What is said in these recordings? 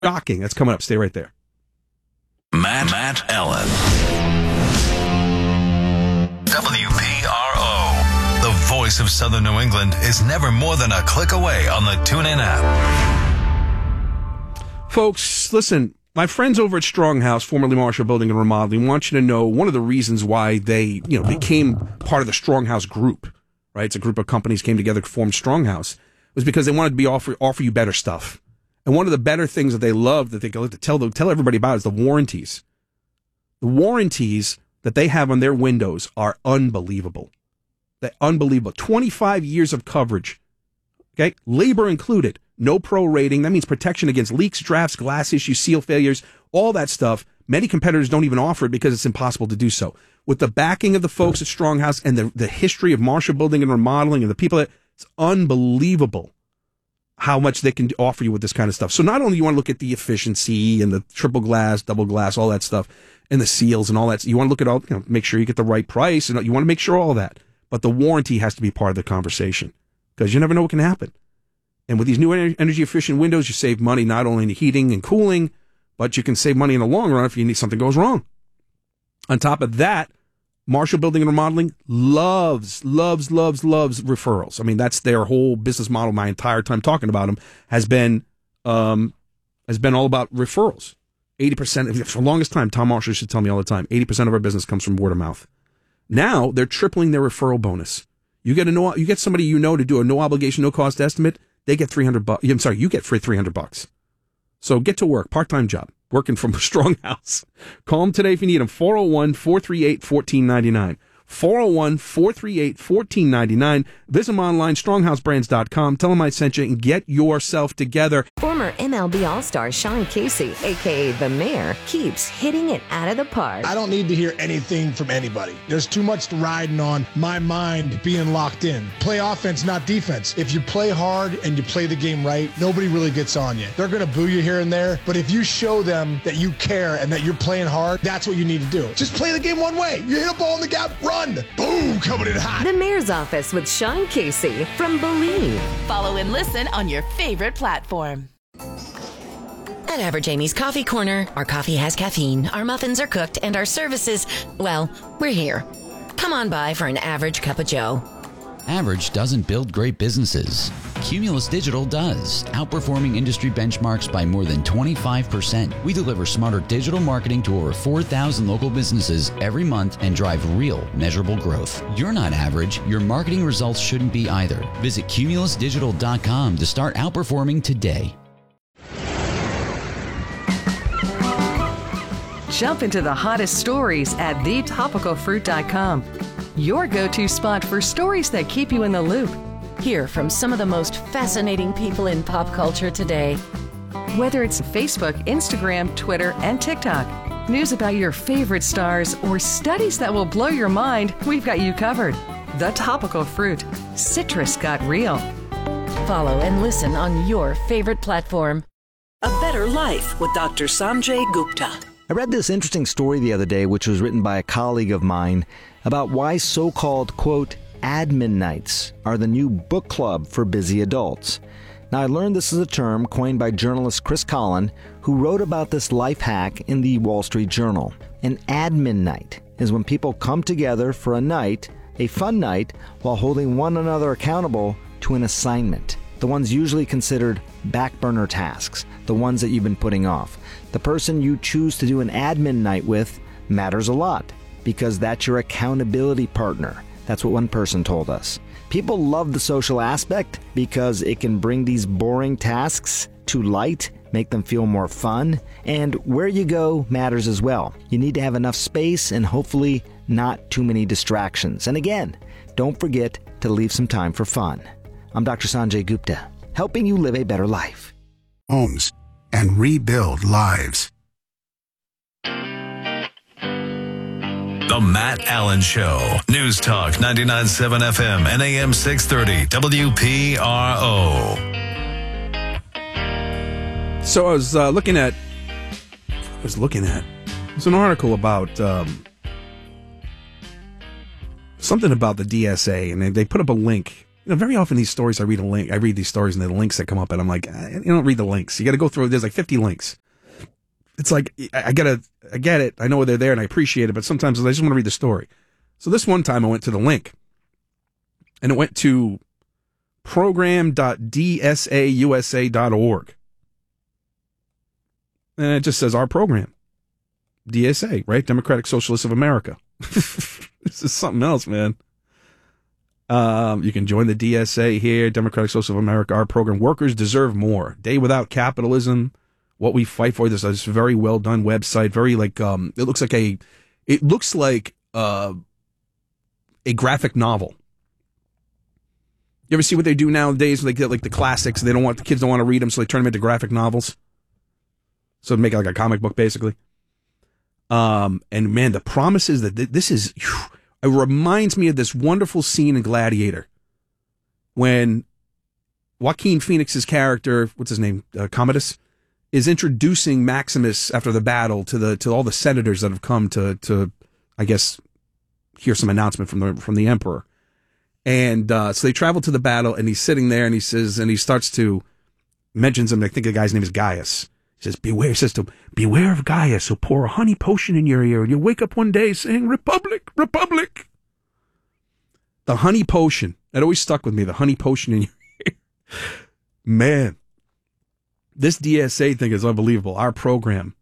Shocking. That's coming up. Stay right there. Matt Allen. WPRO. The voice of Southern New England is never more than a click away on the TuneIn app. Folks, listen, my friends over at Stronghouse, formerly Marshall Building and Remodeling, want you to know one of the reasons why they, became part of the Stronghouse group, right? It's a group of companies came together to form Stronghouse, was because they wanted to offer you better stuff. And one of the better things that they love that they go to tell everybody about is the warranties. The warranties that they have on their windows are unbelievable. They're unbelievable. 25 years of coverage. Okay? Labor included. No pro rating. That means protection against leaks, drafts, glass issues, seal failures, all that stuff. Many competitors don't even offer it because it's impossible to do so. With the backing of the folks at Stronghouse and the history of Marshall Building and Remodeling and the people it's unbelievable how much they can offer you with this kind of stuff. So not only you want to look at the efficiency and the triple glass, double glass, all that stuff, and the seals and all that. You want to look at all, make sure you get the right price, and you want to make sure all that. But the warranty has to be part of the conversation because you never know what can happen. And with these new energy efficient windows, you save money not only in the heating and cooling, but you can save money in the long run if something goes wrong. On top of that, Marshall Building and Remodeling loves referrals. I mean, that's their whole business model. My entire time talking about them has been all about referrals. 80%, for the longest time, Tom Marshall used to tell me all the time, 80% of our business comes from word of mouth. Now they're tripling their referral bonus. You get somebody to do a no obligation, no cost estimate. They get $300. I'm sorry, you get free $300. So get to work, part-time job, working from a Stronghouse. Call them today if you need them. 401-438-1499. 401-438-1499. Visit them online, stronghousebrands.com. Tell them I sent you and get yourself together. Former MLB All-Star Sean Casey, a.k.a. The Mayor, keeps hitting it out of the park. I don't need to hear anything from anybody. There's too much riding on my mind being locked in. Play offense, not defense. If you play hard and you play the game right, nobody really gets on you. They're going to boo you here and there, but if you show them that you care and that you're playing hard, that's what you need to do. Just play the game one way. You hit a ball in the gap, run. Boom, coming in hot. The Mayor's Office with Sean Casey from Believe. Follow and listen on your favorite platform. At Average Amy's Coffee Corner, our coffee has caffeine, our muffins are cooked, and our services, well, we're here. Come on by for an average cup of joe. Average doesn't build great businesses. Cumulus Digital does, outperforming industry benchmarks by more than 25%. We deliver smarter digital marketing to over 4,000 local businesses every month and drive real, measurable growth. You're not average. Your marketing results shouldn't be either. Visit cumulusdigital.com to start outperforming today. Jump into the hottest stories at thetopicalfruit.com. Your go-to spot for stories that keep you in the loop. Hear from some of the most fascinating people in pop culture today. Whether it's Facebook, Instagram, Twitter, and TikTok, news about your favorite stars, or studies that will blow your mind, we've got you covered. The Topical Fruit. Citrus got real. Follow and listen on your favorite platform. A Better Life with Dr. Sanjay Gupta. I read this interesting story the other day, which was written by a colleague of mine, about why so-called, quote, admin nights are the new book club for busy adults. Now, I learned this is a term coined by journalist Chris Collin, who wrote about this life hack in the Wall Street Journal. An admin night is when people come together for a night, a fun night, while holding one another accountable to an assignment. The ones usually considered back burner tasks, the ones that you've been putting off. The person you choose to do an admin night with matters a lot, because that's your accountability partner. That's what one person told us. People love the social aspect because it can bring these boring tasks to light, make them feel more fun, and where you go matters as well. You need to have enough space and hopefully not too many distractions. And again, don't forget to leave some time for fun. I'm Dr. Sanjay Gupta, helping you live a better life. Homes and rebuild lives. The Matt Allen Show. News Talk 99.7 FM and AM 630 WPRO. So I was looking at there's an article about something about the DSA, and they put up a link very often these stories I read these stories and the links that come up and I'm like, you don't read the links. You got to go through, there's like 50 links. It's like, I get it. I know they're there and I appreciate it, but sometimes I just want to read the story. So this one time I went to the link and it went to program.dsausa.org. And it just says our program. DSA, right? Democratic Socialists of America. This is something else, man. You can join the DSA here, Democratic Socialists of America, our program. Workers deserve more. Day without capitalism. What we fight for. This is a very well done website. Very like it looks like a graphic novel. You ever see what they do nowadays? They get like the classics. The kids don't want to read them, so they turn them into graphic novels. So make it like a comic book, basically. And man, the promise is that this is. It reminds me of this wonderful scene in Gladiator when Joaquin Phoenix's character, what's his name, Commodus, is introducing Maximus after the battle to all the senators that have come to I guess hear some announcement from the emperor. And so they travel to the battle, and he's sitting there, and he starts to mentions him. I think the guy's name is Gaius. He says, beware of Gaius, who'll pour a honey potion in your ear, and you'll wake up one day saying, Republic, Republic. The honey potion. That always stuck with me, the honey potion in your ear. Man, this DSA thing is unbelievable. Our program.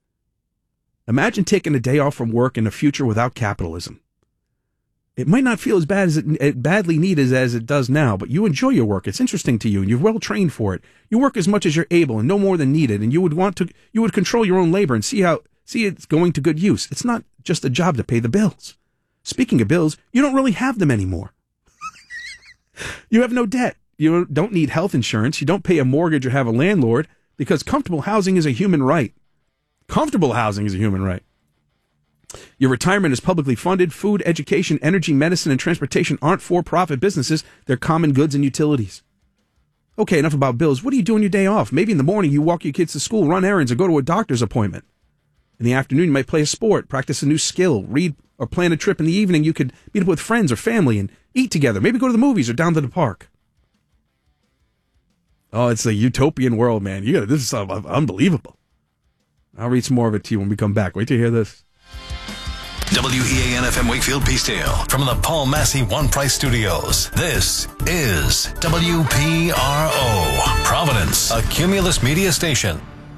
Imagine taking a day off from work in a future without capitalism. It might not feel as bad as it badly needed as it does now, but you enjoy your work. It's interesting to you, and you're well trained for it. You work as much as you're able, and no more than needed. And you would control your own labor and see it's going to good use. It's not just a job to pay the bills. Speaking of bills, you don't really have them anymore. You have no debt. You don't need health insurance. You don't pay a mortgage or have a landlord because comfortable housing is a human right. Comfortable housing is a human right. Your retirement is publicly funded. Food, education, energy, medicine, and transportation aren't for-profit businesses. They're common goods and utilities. Okay, enough about bills. What do you do on your day off? Maybe in the morning you walk your kids to school, run errands, or go to a doctor's appointment. In the afternoon, you might play a sport, practice a new skill, read, or plan a trip. In the evening, you could meet up with friends or family and eat together. Maybe go to the movies or down to the park. Oh, it's a utopian world, man. This is unbelievable. I'll read some more of it to you when we come back. Wait till you hear this. WEAN-FM Wakefield Peacedale from the Paul Massey One Price Studios. This is WPRO, Providence, a Cumulus media station.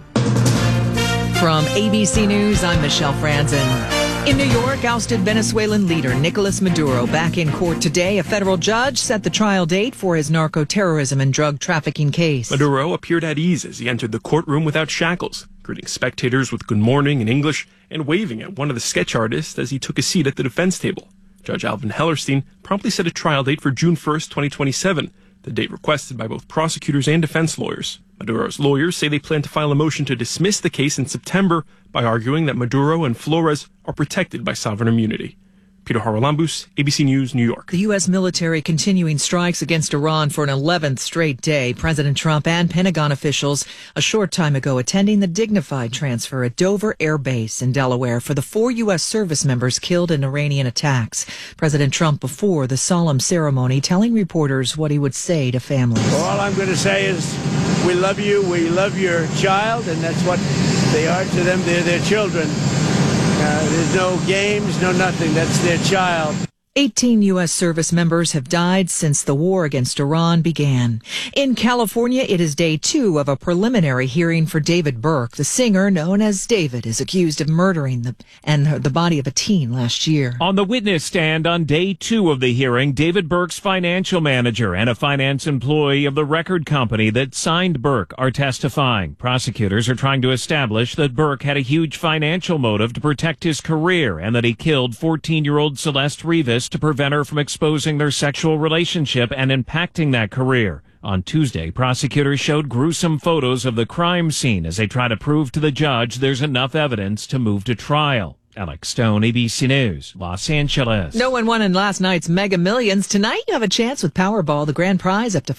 From ABC News, I'm Michelle Franzen. In New York, ousted Venezuelan leader Nicolas Maduro back in court today. A federal judge set the trial date for his narco-terrorism and drug trafficking case. Maduro appeared at ease as he entered the courtroom without shackles, greeting spectators with good morning in English and waving at one of the sketch artists as he took a seat at the defense table. Judge Alvin Hellerstein promptly set a trial date for June 1st, 2027, the date requested by both prosecutors and defense lawyers. Maduro's lawyers say they plan to file a motion to dismiss the case in September by arguing that Maduro and Flores are protected by sovereign immunity. Peter Haralambous, ABC News, New York. The U.S. military continuing strikes against Iran for an 11th straight day. President Trump and Pentagon officials a short time ago attending the dignified transfer at Dover Air Base in Delaware for the 4 U.S. service members killed in Iranian attacks. President Trump before the solemn ceremony telling reporters what he would say to families. Well, all I'm going to say is we love you, we love your child, and that's what they are to them. They're their children. There's no games, no nothing. That's their child. 18 U.S. service members have died since the war against Iran began. In California, it is day 2 of a preliminary hearing for David Burke. The singer, known as David, is accused of murdering the body of a teen last year. On the witness stand on day 2 of the hearing, David Burke's financial manager and a finance employee of the record company that signed Burke are testifying. Prosecutors are trying to establish that Burke had a huge financial motive to protect his career and that he killed 14-year-old Celeste Rivas to prevent her from exposing their sexual relationship and impacting that career. On Tuesday, prosecutors showed gruesome photos of the crime scene as they try to prove to the judge there's enough evidence to move to trial. Alex Stone, ABC News, Los Angeles. No one won in last night's Mega Millions. Tonight, you have a chance with Powerball, the grand prize up to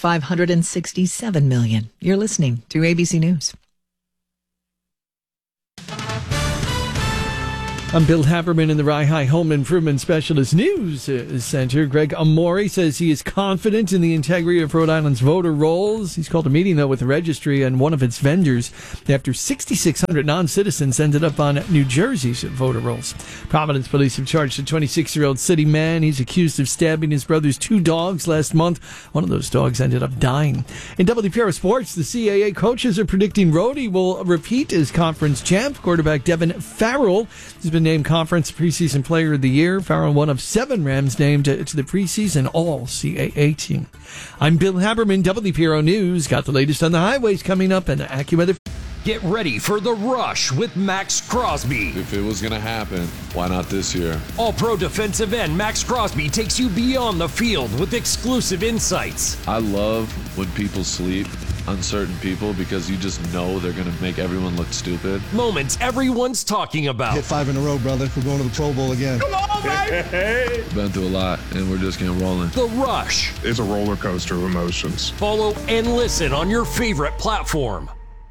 $567 million. You're listening to ABC News. I'm Bill Haberman in the Rye Home Improvement Specialist News Center. Greg Amore says he is confident in the integrity of Rhode Island's voter rolls. He's called a meeting, though, with the registry and one of its vendors after 6,600 non-citizens ended up on New Jersey's voter rolls. Providence police have charged a 26-year-old city man. He's accused of stabbing his brother's 2 dogs last month. One of those dogs ended up dying. In WPR Sports, the CAA coaches are predicting Rhodey will repeat as conference champ. Quarterback Devin Farrell has been named Conference Preseason Player of the Year. Farrell, one of 7 Rams named to the preseason All-CAA team. I'm Bill Haberman, WPRO News. Got the latest on the highways coming up and AccuWeather. Get ready for The Rush with Max Crosby. If it was going to happen, why not this year? All-Pro defensive end Max Crosby takes you beyond the field with exclusive insights. I love when people sleep on certain people because you just know they're going to make everyone look stupid. Moments everyone's talking about. Hit 5 in a row, brother. We're going to the Pro Bowl again. Come on, baby! Been through a lot, and we're just getting rolling. The Rush. It's a roller coaster of emotions. Follow and listen on your favorite platform.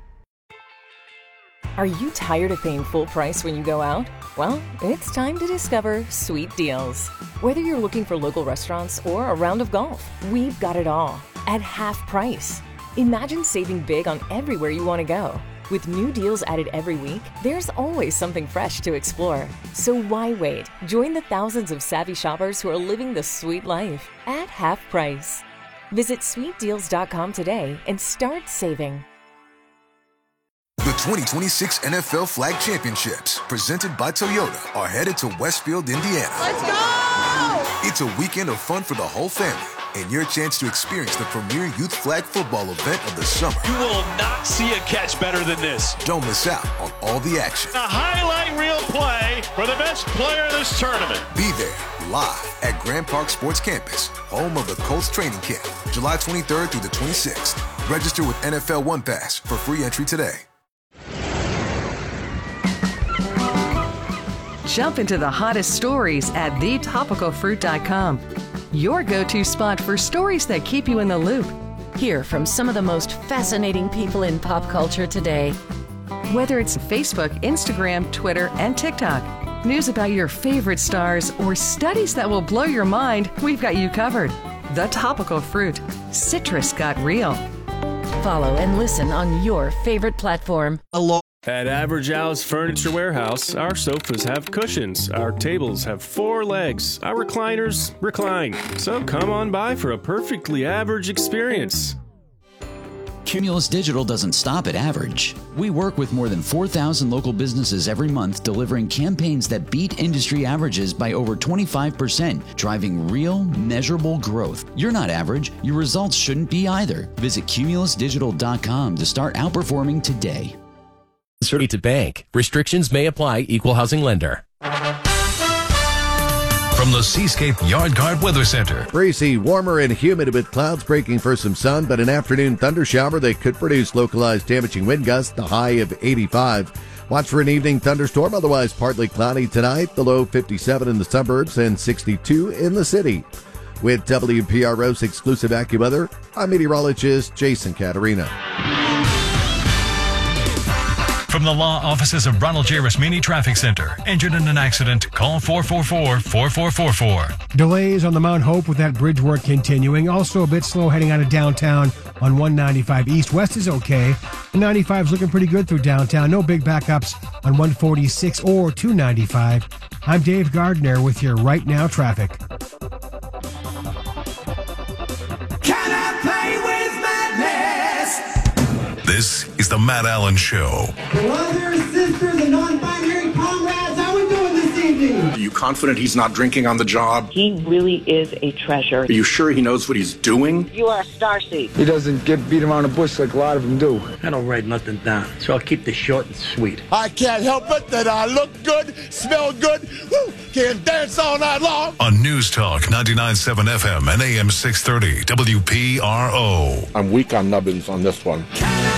Are you tired of paying full price when you go out? Well, it's time to discover Sweet Deals. Whether you're looking for local restaurants or a round of golf, we've got it all at half price. Imagine saving big on everywhere you want to go. With new deals added every week, there's always something fresh to explore. So why wait? Join the thousands of savvy shoppers who are living the sweet life at half price. Visit sweetdeals.com today and start saving. The 2026 NFL Flag Championships, presented by Toyota, are headed to Westfield, Indiana. Let's go! It's a weekend of fun for the whole family and your chance to experience the premier youth flag football event of the summer. You will not see a catch better than this. Don't miss out on all the action. A highlight reel play for the best player of this tournament. Be there live at Grand Park Sports Campus, home of the Colts training camp, July 23rd through the 26th. Register with NFL One Pass for free entry today. Jump into the hottest stories at thetopicalfruit.com. Your go-to spot for stories that keep you in the loop. Hear from some of the most fascinating people in pop culture today. Whether it's Facebook, Instagram, Twitter, and TikTok, news about your favorite stars, or studies that will blow your mind, we've got you covered. The Topical Fruit. Citrus got real. Follow and listen on your favorite platform. At Average Al's Furniture Warehouse, our sofas have cushions, our tables have 4 legs, our recliners recline. So come on by for a perfectly average experience. Cumulus Digital doesn't stop at average. We work with more than 4,000 local businesses every month, delivering campaigns that beat industry averages by over 25%, driving real, measurable growth. You're not average. Your results shouldn't be either. Visit cumulusdigital.com to start outperforming today. To bank. Restrictions may apply. Equal housing lender. From the Seascape Yard Guard Weather Center. Breezy, warmer and humid with clouds breaking for some sun, but an afternoon thunder shower that could produce localized damaging wind gusts, the high of 85. Watch for an evening thunderstorm, otherwise partly cloudy tonight, the low 57 in the suburbs and 62 in the city. With WPRO's exclusive AccuWeather, I'm meteorologist Jason Caterina. From the law offices of Ronald J. Rasmini Traffic Center. Injured in an accident? Call 444-4444. Delays on the Mount Hope with that bridge work continuing. Also a bit slow heading out of downtown on 195 East. West is okay. The 95 is looking pretty good through downtown. No big backups on 146 or 295. I'm Dave Gardner with your Right Now traffic. Can I play with madness? This is the Matt Allen Show. Brothers, sisters, and non-binary comrades, how we doing this evening? Are you confident he's not drinking on the job? He really is a treasure. Are you sure he knows what he's doing? You are a starseed. He doesn't get beat around the bush like a lot of them do. I don't write nothing down, so I'll keep this short and sweet. I can't help it that I look good, smell good, woo, can dance all night long. On News Talk 99.7 FM and AM 630 WPRO. I'm weak on nubbins on this one.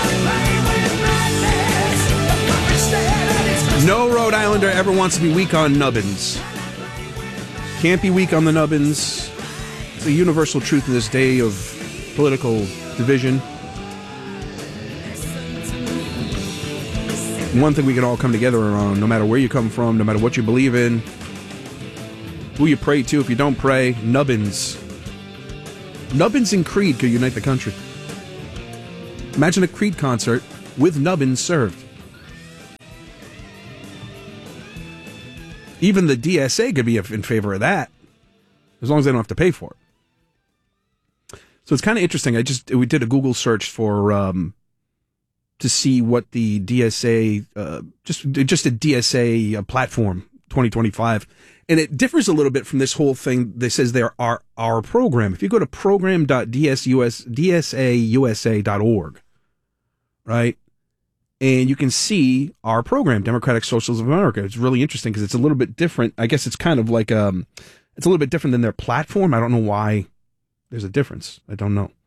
No Rhode Islander ever wants to be weak on nubbins. Can't be weak on the nubbins. It's a universal truth in this day of political division. one thing we can all come together around, no matter where you come from, no matter what you believe in, who you pray to. If you don't pray, Nubbins. Nubbins and Creed could unite the country. Imagine a Creed concert with Nubbins served. Even the DSA could be in favor of that, as long as they don't have to pay for it. So it's kind of interesting. We did a Google search for to see what the DSA just a DSA platform 2025, and it differs a little bit from this whole thing. This says there are our program. If you go to program.dsausa.org, right, and you can see our program, Democratic Socialists of America. It's really interesting because it's a little bit different. I guess it's kind of like it's a little bit different than their platform. I don't know why there's a difference. I don't know.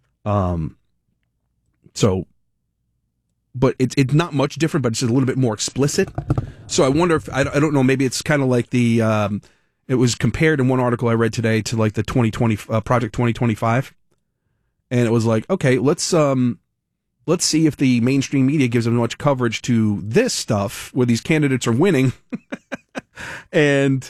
But it's not much different, but it's just a little bit more explicit. So I wonder if, I don't know, maybe it's kind of like it was compared in one article I read today to like the 2020, Project 2025. And it was like, okay, let's see if the mainstream media gives them much coverage to this stuff where these candidates are winning. and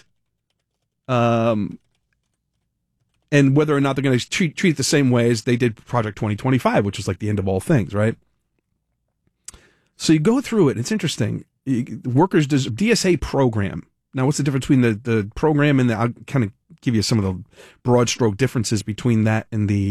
whether or not they're going to treat it the same way as they did Project 2025, which was like the end of all things, right? So you go through it. It's interesting. Workers DSA program. Now, what's the difference between the program and I'll kind of give you some of the broad stroke differences between that and the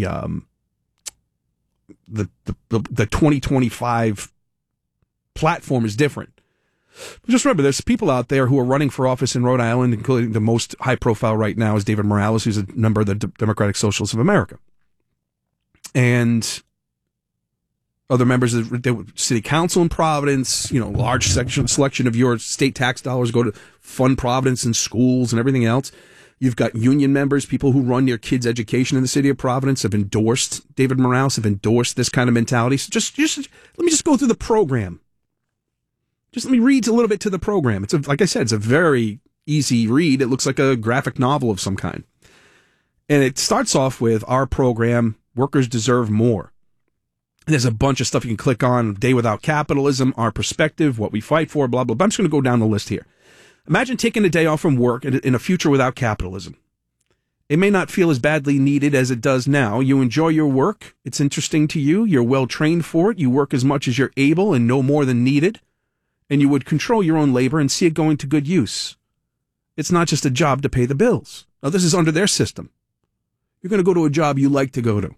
2025 platform is different. But just remember, there's people out there who are running for office in Rhode Island, including the most high profile right now is David Morales, who's a member of the Democratic Socialists of America. And other members of the city council in Providence, large selection of your state tax dollars go to fund Providence and schools and everything else. You've got union members, people who run your kids' education in the city of Providence have endorsed David Morales, have endorsed this kind of mentality. So just let me just go through the program. Just let me read a little bit to the program. Like I said, it's a very easy read. It looks like a graphic novel of some kind. And it starts off with our program, Workers Deserve More. There's a bunch of stuff you can click on. Day Without Capitalism, Our Perspective, What We Fight For, blah, blah, blah. I'm just going to go down the list here. Imagine taking a day off from work in a future without capitalism. It may not feel as badly needed as it does now. You enjoy your work. It's interesting to you. You're well trained for it. You work as much as you're able and no more than needed. And you would control your own labor and see it going to good use. It's not just a job to pay the bills. Now, this is under their system. You're going to go to a job you like to go to.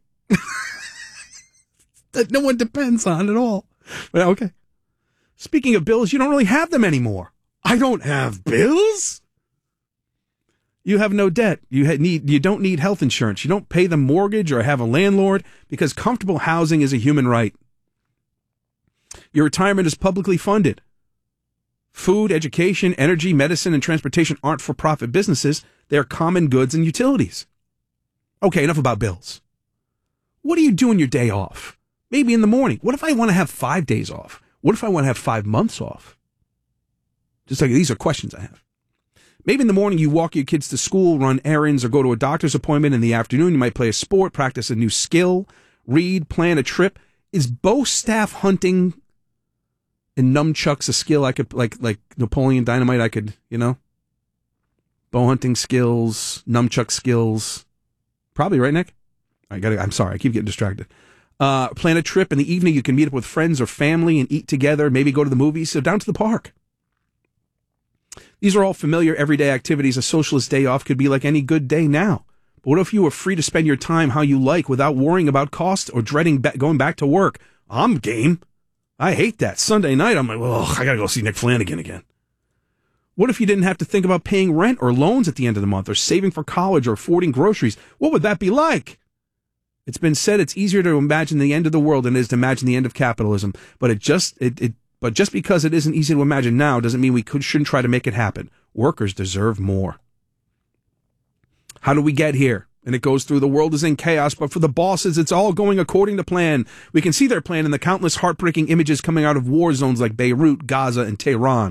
That no one depends on at all. Well, okay. Speaking of bills, you don't really have them anymore. I don't have bills? You have no debt. You don't need health insurance. You don't pay the mortgage or have a landlord because comfortable housing is a human right. Your retirement is publicly funded. Food, education, energy, medicine, and transportation aren't for-profit businesses. They're common goods and utilities. Okay, enough about bills. What do you do on your day off? Maybe in the morning. What if I want to have 5 days off? What if I want to have 5 months off? Just like these are questions I have. Maybe in the morning you walk your kids to school, run errands, or go to a doctor's appointment. In the afternoon you might play a sport, practice a new skill, read, plan a trip. Is bow staff hunting and nunchucks a skill I could, like Napoleon Dynamite, I could, bow hunting skills, nunchuck skills? Probably, right, Nick? I'm sorry, I keep getting distracted. Plan a trip in the evening. You can meet up with friends or family and eat together, maybe go to the movies, so down to the park. These are all familiar everyday activities. A socialist day off could be like any good day now. But what if you were free to spend your time how you like without worrying about cost or dreading going back to work? I'm game. I hate that. Sunday night, I'm like, I gotta go see Nick Flanagan again. What if you didn't have to think about paying rent or loans at the end of the month or saving for college or affording groceries? What would that be like? It's been said it's easier to imagine the end of the world than it is to imagine the end of capitalism. But just because it isn't easy to imagine now doesn't mean we shouldn't try to make it happen. Workers deserve more. How do we get here? And it goes through the world is in chaos, but for the bosses, it's all going according to plan. We can see their plan in the countless heartbreaking images coming out of war zones like Beirut, Gaza, and Tehran.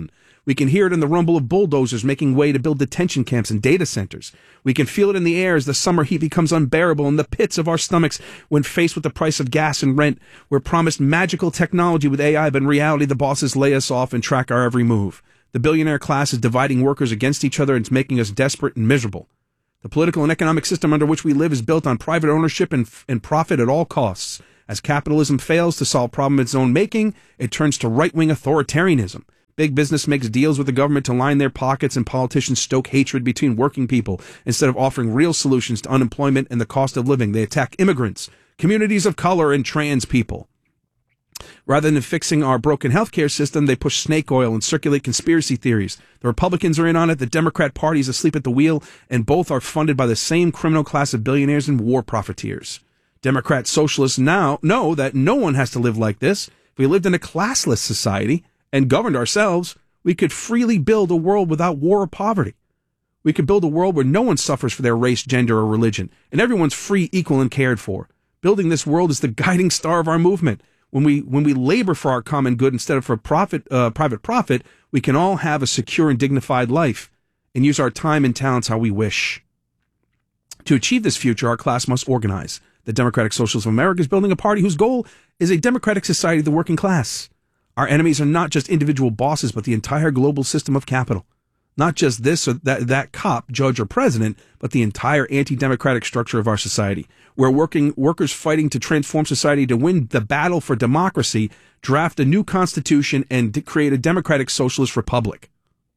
We can hear it in the rumble of bulldozers making way to build detention camps and data centers. We can feel it in the air as the summer heat becomes unbearable in the pits of our stomachs when faced with the price of gas and rent. We're promised magical technology with AI, but in reality, the bosses lay us off and track our every move. The billionaire class is dividing workers against each other and it's making us desperate and miserable. The political and economic system under which we live is built on private ownership and profit at all costs. As capitalism fails to solve problems of its own making, it turns to right-wing authoritarianism. Big business makes deals with the government to line their pockets, and politicians stoke hatred between working people. Instead of offering real solutions to unemployment and the cost of living, they attack immigrants, communities of color, and trans people. Rather than fixing our broken healthcare system, they push snake oil and circulate conspiracy theories. The Republicans are in on it, the Democrat Party is asleep at the wheel, and both are funded by the same criminal class of billionaires and war profiteers. Democrat socialists now know that no one has to live like this. If we lived in a classless society and governed ourselves, we could freely build a world without war or poverty. We could build a world where no one suffers for their race, gender, or religion, and everyone's free, equal, and cared for. Building this world is the guiding star of our movement. When we labor for our common good instead of for private profit, we can all have a secure and dignified life and use our time and talents how we wish. To achieve this future, our class must organize. The Democratic Socialists of America is building a party whose goal is a democratic society of the working class. Our enemies are not just individual bosses, but the entire global system of capital. Not just this or that cop, judge, or president, but the entire anti-democratic structure of our society. We're workers fighting to transform society to win the battle for democracy, draft a new constitution, and create a democratic socialist republic.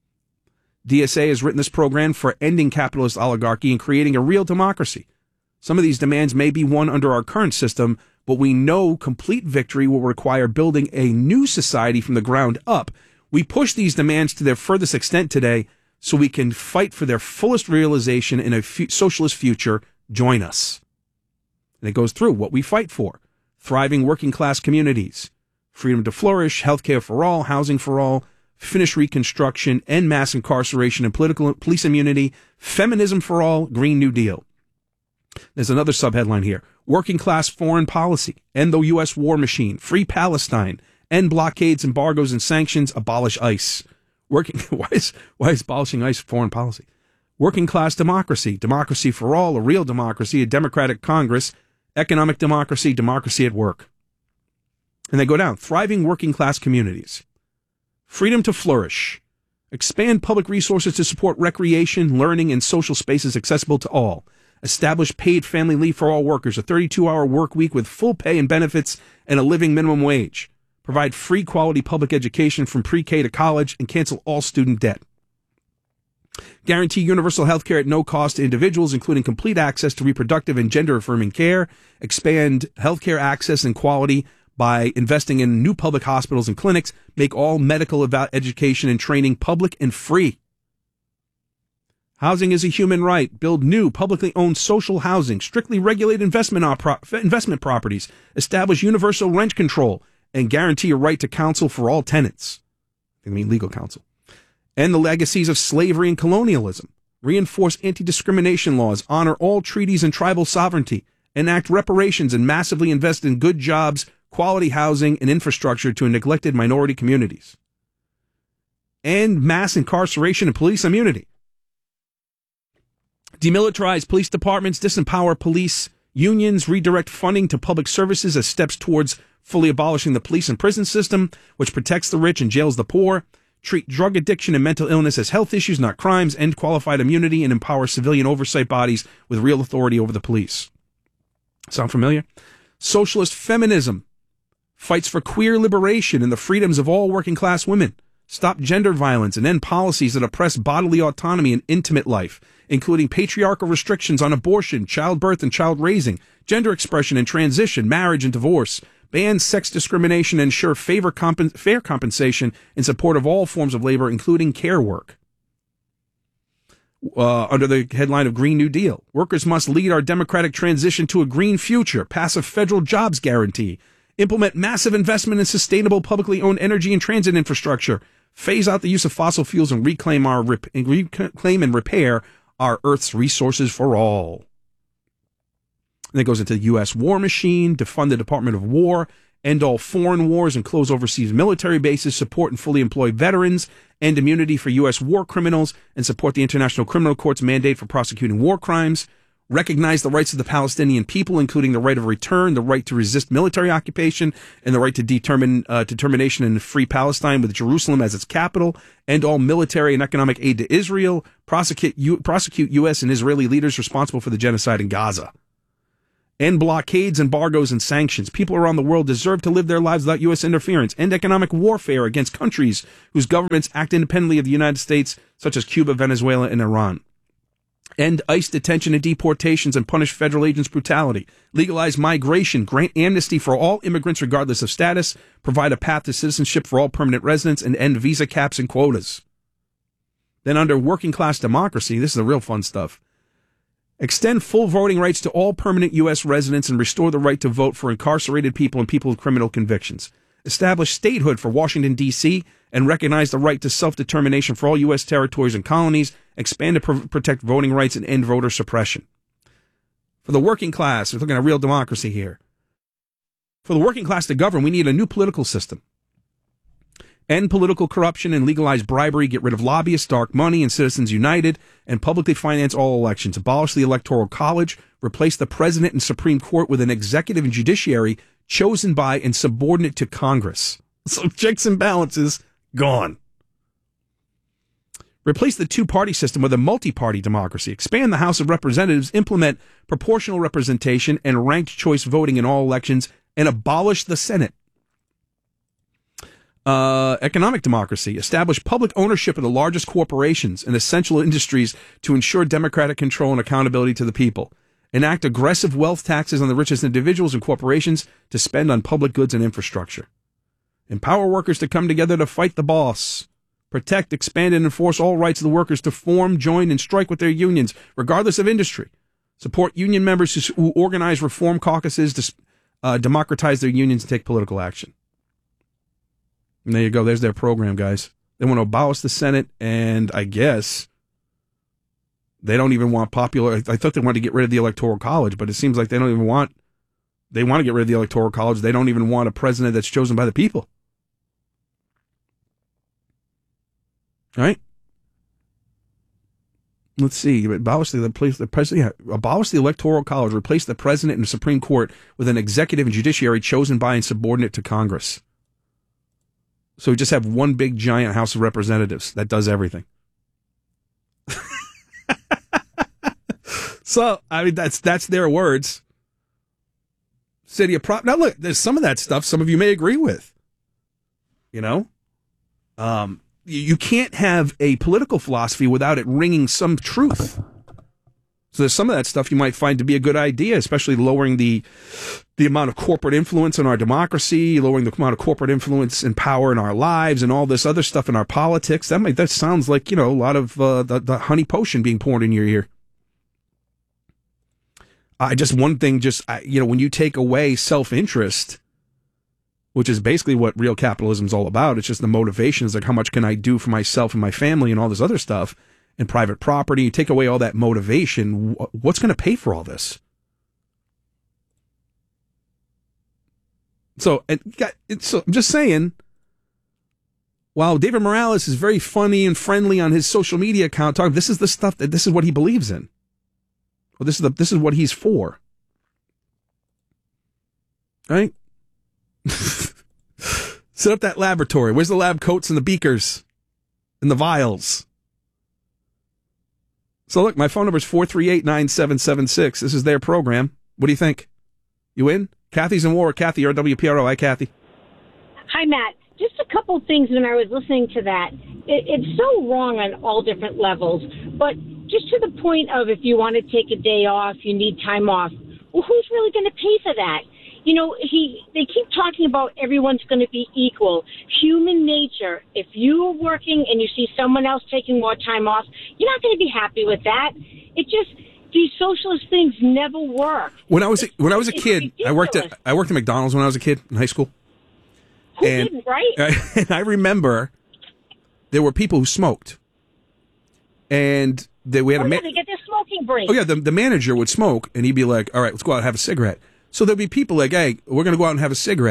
DSA has written this program for ending capitalist oligarchy and creating a real democracy. Some of these demands may be won under our current system, but we know complete victory will require building a new society from the ground up. We push these demands to their furthest extent today so we can fight for their fullest realization in a socialist future. Join us. And it goes through what we fight for. Thriving working class communities, freedom to flourish, healthcare for all, housing for all, finish Reconstruction, end mass incarceration and police immunity, feminism for all, Green New Deal. There's another subheadline here. Working class foreign policy, end the U.S. war machine, free Palestine, end blockades, embargoes, and sanctions, abolish ICE. Why is abolishing ICE foreign policy? Working class democracy, democracy for all, a real democracy, a democratic Congress, economic democracy, democracy at work. And they go down. Thriving working class communities. Freedom to flourish. Expand public resources to support recreation, learning, and social spaces accessible to all. Establish paid family leave for all workers, a 32-hour work week with full pay and benefits, and a living minimum wage. Provide free quality public education from pre-K to college, and cancel all student debt. Guarantee universal health care at no cost to individuals, including complete access to reproductive and gender-affirming care. Expand healthcare access and quality by investing in new public hospitals and clinics. Make all medical education and training public and free. Housing is a human right. Build new, publicly owned social housing. Strictly regulate investment properties. Establish universal rent control. And guarantee a right to counsel for all tenants. I mean legal counsel. End the legacies of slavery and colonialism. Reinforce anti-discrimination laws. Honor all treaties and tribal sovereignty. Enact reparations and massively invest in good jobs, quality housing, and infrastructure to neglected minority communities. End mass incarceration and police immunity. Demilitarize police departments, disempower police unions, redirect funding to public services as steps towards fully abolishing the police and prison system, which protects the rich and jails the poor. Treat drug addiction and mental illness as health issues, not crimes. End qualified immunity and empower civilian oversight bodies with real authority over the police. Sound familiar? Socialist feminism fights for queer liberation and the freedoms of all working class women. Stop gender violence and end policies that oppress bodily autonomy and intimate life, including patriarchal restrictions on abortion, childbirth and child raising, gender expression and transition, marriage and divorce. Ban sex discrimination and ensure fair compensation in support of all forms of labor, including care work. Under the headline of Green New Deal, workers must lead our democratic transition to a green future, pass a federal jobs guarantee, implement massive investment in sustainable publicly owned energy and transit infrastructure, phase out the use of fossil fuels, and reclaim and repair our Earth's resources for all. And it goes into the U.S. war machine, defund the Department of War, end all foreign wars and close overseas military bases, support and fully employ veterans, end immunity for U.S. war criminals, and support the International Criminal Court's mandate for prosecuting war crimes, recognize the rights of the Palestinian people, including the right of return, the right to resist military occupation, and the right to determination in free Palestine with Jerusalem as its capital, end all military and economic aid to Israel, prosecute U.S. and Israeli leaders responsible for the genocide in Gaza. End blockades, embargoes, and sanctions. People around the world deserve to live their lives without U.S. interference. End economic warfare against countries whose governments act independently of the United States, such as Cuba, Venezuela, and Iran. End ICE detention and deportations and punish federal agents' brutality. Legalize migration. Grant amnesty for all immigrants regardless of status. Provide a path to citizenship for all permanent residents, and end visa caps and quotas. Then under working class democracy, this is the real fun stuff. Extend full voting rights to all permanent U.S. residents and restore the right to vote for incarcerated people and people with criminal convictions. Establish statehood for Washington, D.C., and recognize the right to self-determination for all U.S. territories and colonies. Expand to protect voting rights and end voter suppression. For the working class, we're looking at real democracy here. For the working class to govern, we need a new political system. End political corruption and legalize bribery, get rid of lobbyists, dark money, and Citizens United, and publicly finance all elections. Abolish the Electoral College, replace the President and Supreme Court with an executive and judiciary chosen by and subordinate to Congress. So checks and balances, gone. Replace the two-party system with a multi-party democracy. Expand the House of Representatives, implement proportional representation and ranked choice voting in all elections, and abolish the Senate. Economic democracy. Establish public ownership of the largest corporations and essential industries to ensure democratic control and accountability to the people. Enact aggressive wealth taxes on the richest individuals and corporations to spend on public goods and infrastructure. Empower workers to come together to fight the boss. Protect, expand, and enforce all rights of the workers to form, join, and strike with their unions, regardless of industry. Support union members who organize reform caucuses to democratize their unions and take political action. And there you go. There's their program, guys. They want to abolish the Senate, and I guess they don't even want popular. I thought they wanted to get rid of the Electoral College, but it seems like they don't even want. They want to get rid of the Electoral College. They don't even want a president that's chosen by the people. All right. Let's see. Abolish the president. Yeah, abolish the Electoral College. Replace the president and the Supreme Court with an executive and judiciary chosen by and subordinate to Congress. So we just have one big giant House of Representatives that does everything. So I mean that's their words. City of Prop. Now look, there's some of that stuff some of you may agree with. You know, you can't have a political philosophy without it ringing some truth. So there's some of that stuff you might find to be a good idea, especially lowering the amount of corporate influence in our democracy, lowering the amount of corporate influence and power in our lives, and all this other stuff in our politics. That sounds like, you know, a lot of the honey potion being poured in your ear. One thing, when you take away self-interest, which is basically what real capitalism is all about, it's just the motivations, like how much can I do for myself and my family and all this other stuff, and private property. You take away all that motivation, what's going to pay for all this? So I'm just saying, while David Morales is very funny and friendly on his social media account, this is the stuff this is what he believes in. Well, this is what he's for. Right? Set up that laboratory. Where's the lab coats and the beakers and the vials? So look, my phone number is 438-9776. This is their program. What do you think? You in? Kathy's in Warwick. Kathy, you're WPRO. Hi, Kathy. Hi, Matt. Just a couple things when I was listening to that. It's so wrong on all different levels, but just to the point of if you want to take a day off, you need time off. Well, who's really going to pay for that? You know, they keep talking about everyone's going to be equal. Human nature, if you're working and you see someone else taking more time off, you're not going to be happy with that. These socialist things never work. When I was a kid, I worked at McDonald's when I was a kid in high school. Who didn't, right? And I remember there were people who smoked. And we had they get their smoking break. Oh, yeah, the manager would smoke, and he'd be like, all right, let's go out and have a cigarette. So there'd be people like, hey, we're going to go out and have a cigarette.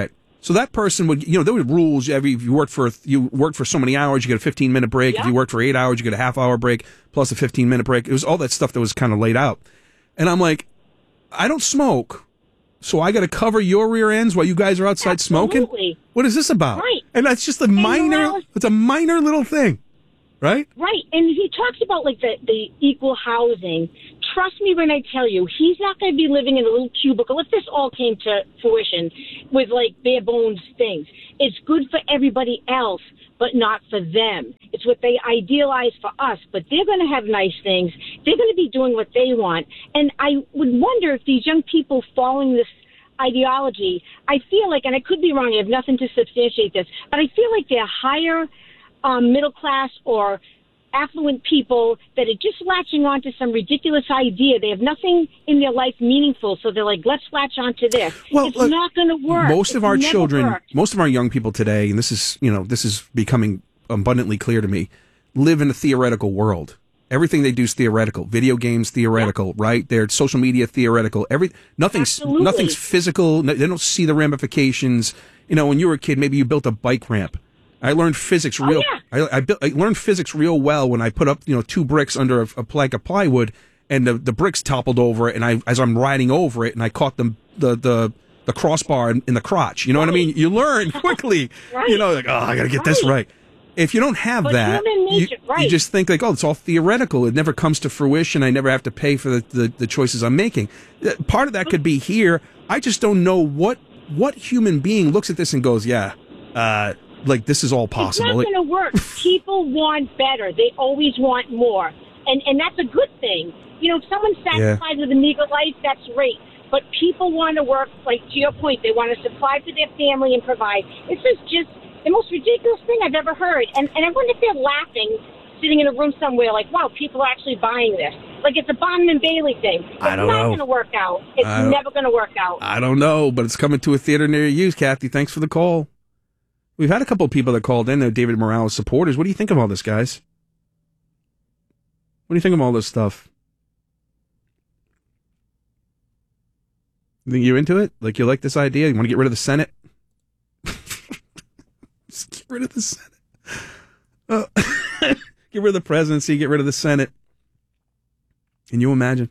So that person would, there were rules. If you worked for so many hours, you get a 15-minute break. Yeah. If you worked for 8 hours, you get a half-hour break plus a 15-minute break. It was all that stuff that was kind of laid out. And I'm like, I don't smoke, so I got to cover your rear ends while you guys are outside smoking? What is this about? Right. And that's just a minor little thing, right? Right. And he talks about like the equal housing. Trust me when I tell you, he's not going to be living in a little cubicle if this all came to fruition with like bare bones things. It's good for everybody else, but not for them. It's what they idealize for us, but they're going to have nice things. They're going to be doing what they want. And I would wonder if these young people following this ideology, I feel like, and I could be wrong, I have nothing to substantiate this, but I feel like they're higher middle class or affluent people that are just latching onto some ridiculous idea. They have nothing in their life meaningful, so they're like, let's latch onto this. Well, it's not going to work. Most of our children, most of our young people today, and this is becoming abundantly clear to me, live in a theoretical world. Everything they do is theoretical. Video games, theoretical, right? Their social media, theoretical. Nothing's physical. They don't see the ramifications. When you were a kid, maybe you built a bike ramp. I learned physics I learned physics real well when I put up 2 bricks under a plank of plywood, and the bricks toppled over, and as I'm riding over it, and I caught the crossbar in the crotch. You know what I mean? You learn quickly. Right. Like, I got to get this right. If you don't have that, you just think like, it's all theoretical. It never comes to fruition. I never have to pay for the choices I'm making. Part of that could be here. I just don't know what human being looks at this and goes, like this is all possible. It's not going to work. People want better. They always want more. And that's a good thing. If someone's satisfied with a meager life, that's great. But people want to work, like to your point, they want to supply for their family and provide. This is just the most ridiculous thing I've ever heard. And I wonder if they're laughing, sitting in a room somewhere, like, wow, people are actually buying this. Like it's a Bonham and Bailey thing. It's not going to work out. It's never going to work out. I don't know, but it's coming to a theater near you, Kathy. Thanks for the call. We've had a couple of people that called in. They're David Morales supporters. What do you think of all this, guys? What do you think of all this stuff? You think you're into it? Like you like this idea? You want to get rid of the Senate? Just get rid of the Senate. Get rid of the presidency, get rid of the Senate. Can you imagine?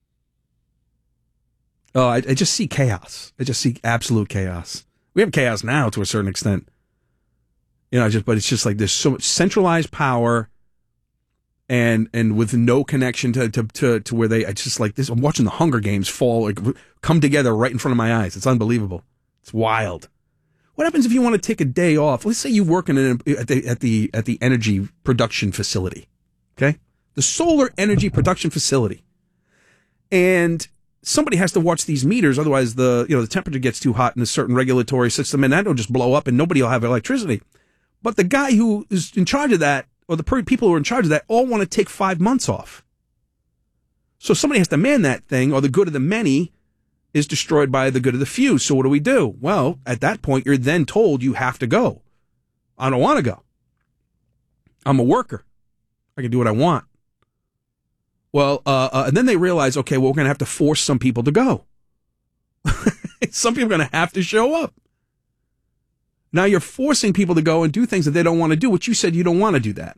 Oh, I just see chaos. I just see absolute chaos. We have chaos now to a certain extent. But it's just like there's so much centralized power and with no connection to where it's just like this. I'm watching the Hunger Games come together right in front of my eyes. It's unbelievable. It's wild. What happens if you want to take a day off? Let's say you work at the energy production facility, okay? The solar energy production facility, and somebody has to watch these meters, otherwise the temperature gets too hot in a certain regulatory system, and that'll just blow up, and nobody will have electricity. But the guy who is in charge of that, or the people who are in charge of that, all want to take 5 months off. So somebody has to man that thing, or the good of the many is destroyed by the good of the few. So what do we do? Well, at that point, you're then told you have to go. I don't want to go. I'm a worker. I can do what I want. Well, and then they realize, okay, well, we're going to have to force some people to go. Some people are going to have to show up. Now you're forcing people to go and do things that they don't want to do, which you said you don't want to do that.